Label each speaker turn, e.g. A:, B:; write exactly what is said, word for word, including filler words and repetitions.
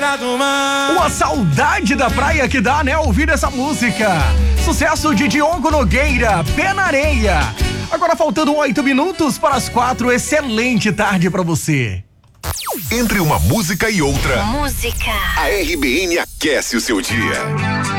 A: Uma saudade da praia que dá, né? Ouvir essa música. Sucesso de Diogo Nogueira, Pé na Areia. Agora faltando oito minutos para as quatro. Excelente tarde para você.
B: Entre uma música e outra,
C: Música.
B: a R B N aquece o seu dia.